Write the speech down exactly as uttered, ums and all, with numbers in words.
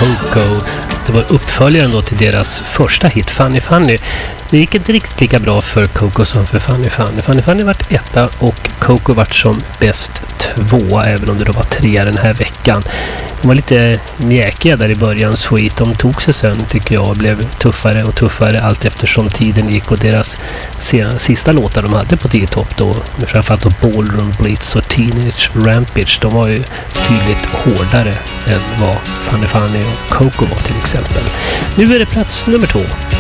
Coco. Det var uppföljaren då till deras första hit Funny Funny. Det gick inte riktigt lika bra för Coco som för Funny Funny. Funny Funny vart etta och Coco vart som bäst tvåa, även om det då var tre den här veckan. De var lite mjäkiga där i början, Sweet. De tog sig sen, tycker jag, och blev tuffare och tuffare allt eftersom tiden gick, och deras sen, sista låtar de hade på tio-topp då, framförallt då Ballroom Blitz och Teenage Rampage, de var ju tydligt hårdare än vad Funny Funny och Coco var till exempel. Nu är det plats nummer två.